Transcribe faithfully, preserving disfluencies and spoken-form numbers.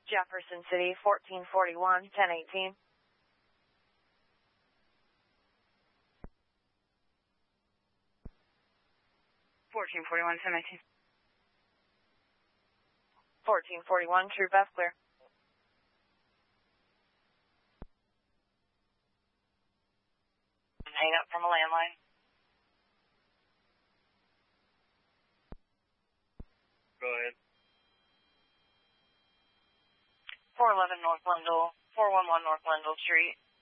Jefferson City, fourteen forty-one, ten eighteen. fourteen forty-one, ten eighteen. fourteen forty-one, Troop F clear. Hang up from a landline. Go ahead. four eleven North Lendell, four one one North Lendell Street.